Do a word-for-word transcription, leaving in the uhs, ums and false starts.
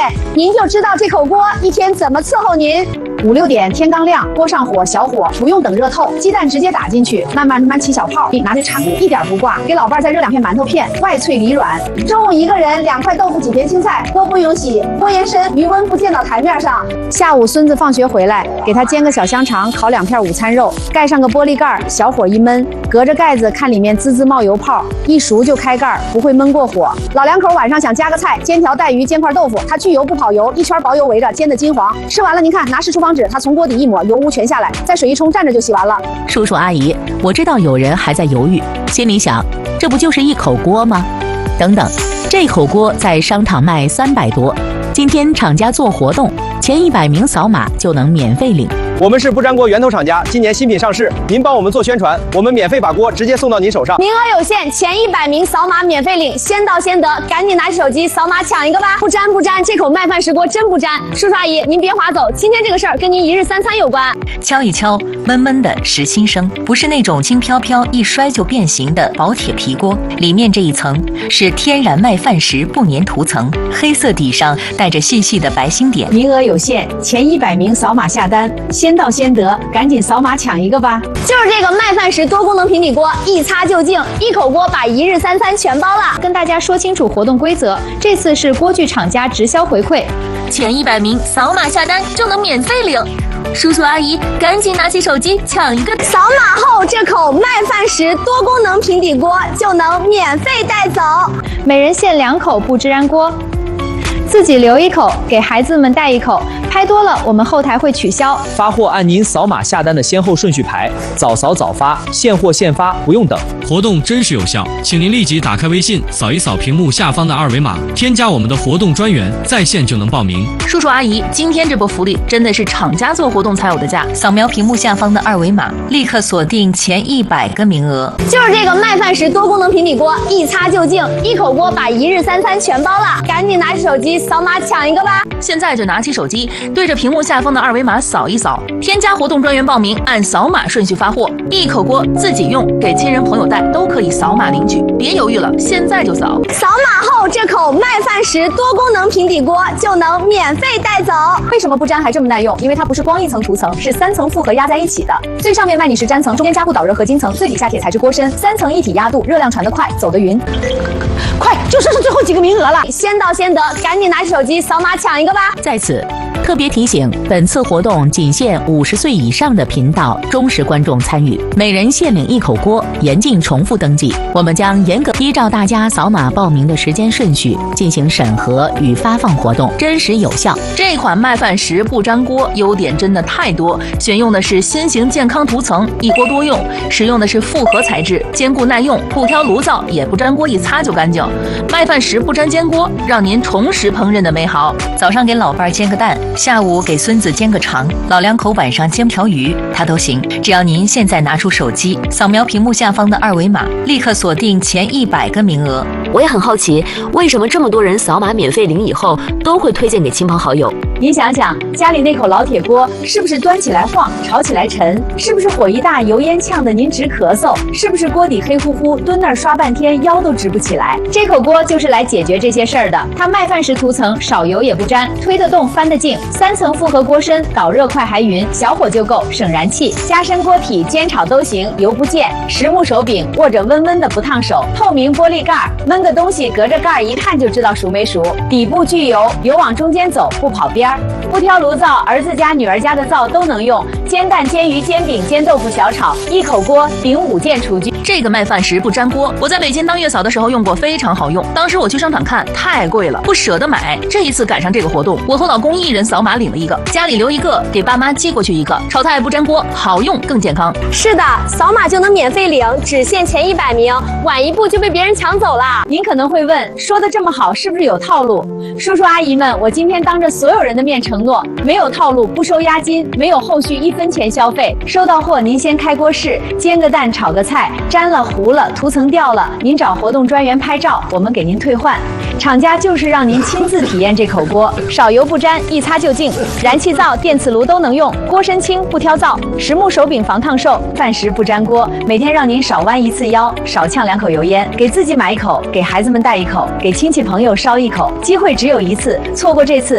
您就知道这口锅一天怎么伺候您。五六点天刚亮，锅上火，小火，不用等热透，鸡蛋直接打进去，慢慢慢慢起小泡，拿着铲子一点不挂，给老伴儿再热两片馒头片，外脆里软。中午一个人两块豆腐几片青菜，锅不用洗，锅延伸，余温不溅到台面上。下午孙子放学回来，给他煎个小香肠，烤两片午餐肉，盖上个玻璃盖，小火一焖，隔着盖子看里面滋滋冒油泡，一熟就开盖，不会焖过火。老两口晚上想加个菜，煎条带鱼，煎块豆腐，他去油不跑油，一圈薄油围着，煎的金黄。吃完了您看，拿湿厨房纸，他从锅底一抹，油污全下来，再水一冲，蘸着就洗完了。 叔叔阿姨，我知道有人还在犹豫，心里想，这不就是一口锅吗？等等，这口锅在商场卖三百多，今天厂家做活动，前一百名扫码就能免费领。 我们是不粘锅源头厂家，今年新品上市，您帮我们做宣传，我们免费把锅直接送到您手上。 名额有限，前一百名扫码免费领，先到先得，赶紧拿起手机扫码抢一个吧！不粘不粘，这口麦饭石锅真不粘。叔叔阿姨，您别划走，今天这个事儿跟您一日三餐有关。 敲一敲，闷闷的实心声，不是那种轻飘飘一摔就变形的薄铁皮锅，里面这一层是天然麦饭石不粘涂层，黑色底上带着细细的白星点。 名额有限，前一百名扫码下单，先到先得，赶紧扫码抢一个吧！就是这个麦饭石多功能平底锅，一擦就净，一口锅把一日三餐全包了。 跟大家说清楚活动规则，这次是锅具厂家直销回馈， 前一百名扫码下单就能免费领。叔叔阿姨，赶紧拿起手机抢一个！ 扫码后，这口麦饭石多功能平底锅就能免费带走， 每人限两口不支燃锅。自己留一口，给孩子们带一口，拍多了我们后台会取消。 发货按您扫码下单的先后顺序排，早扫早发，现货现发，不用等。 活动真实有效，请您立即打开微信，扫一扫屏幕下方的二维码，添加我们的活动专员，在线就能报名。 叔叔阿姨，今天这波福利真的是厂家做活动才有的价， 扫描屏幕下方的二维码，立刻锁定前一百个名额。 就是这个麦饭石多功能平底锅，一擦就净，一口锅把一日三餐全包了，赶紧拿起手机扫码抢一个吧！ 现在就拿起手机，对着屏幕下方的二维码扫一扫，添加活动专员报名，按扫码顺序发货，一口锅自己用，给亲人朋友带都可以扫码领取，别犹豫了，现在就扫！ 扫码后，这口麦饭石多功能平底锅就能免费带走。为什么不粘还这么耐用？因为它不是光一层涂层，是三层复合压在一起的。最上面麦泥石粘层，中间加固导热合金层，最底下铁材质锅身，三层一体压度，热量传得快，走得匀。快，就剩下最后几个名额了，先到先得，赶紧拿起手机扫码抢一个吧！ 在此特别提醒，本次活动仅限五十岁以上的频道忠实观众参与，每人限领一口锅，严禁重复登记。我们将严格依照大家扫码报名的时间顺序进行审核与发放活动，真实有效。 这款麦饭石不粘锅优点真的太多，选用的是新型健康涂层，一锅多用，使用的是复合材质，坚固耐用，不挑炉灶，也不粘锅，一擦就干净。麦饭石不粘煎锅，让您重拾烹饪的美好。 早上给老伴儿煎个蛋，下午给孙子煎个肠，老两口晚上煎条鱼，它都行。只要您现在拿出手机，扫描屏幕下方的二维码，立刻锁定前一百个名额。 我也很好奇，为什么这么多人扫码免费领以后，都会推荐给亲朋好友？ 您想想，家里那口老铁锅是不是端起来晃，炒起来沉？是不是火一大，油烟呛得您直咳嗽？是不是锅底黑乎乎，蹲那儿刷半天腰都直不起来？这口锅就是来解决这些事儿的。它麦饭石涂层，少油也不粘，推得动翻得净，三层复合锅身，导热快还匀，小火就够，省燃气。加深锅体，煎炒都行，油不溅。实木手柄，握着温温的不烫手。透明玻璃盖，焖个东西隔着盖一看就知道熟没熟。底部聚油，油往中间走，不跑边。不挑炉灶，儿子家女儿家的灶都能用，煎蛋、煎鱼、煎饼、煎豆腐、小炒，一口锅顶五件厨具。 这个麦饭石不粘锅，我在北京当月嫂的时候用过，非常好用。当时我去商场看，太贵了，不舍得买。这一次赶上这个活动，我和老公一人扫码领了一个，家里留一个，给爸妈寄过去一个。炒菜不粘锅，好用更健康。 是的，扫码就能免费领，只限前一百名，晚一步就被别人抢走了。您可能会问，说的这么好，是不是有套路？叔叔阿姨们，我今天当着所有人的面承诺，没有套路，不收押金，没有后续一分钱消费。收到货您先开锅试，煎个蛋，炒个菜，粘了糊了，涂层掉了，您找活动专员拍照，我们给您退换。厂家就是让您亲自体验这口锅，少油不粘，一擦就净，燃气灶、电磁炉都能用，锅身轻不挑灶，实木手柄防烫手，饭石不粘锅，每天让您少弯一次腰，少呛两口油烟，给自己买一口，给孩子们带一口，给亲戚朋友烧一口，机会只有一次，错过这次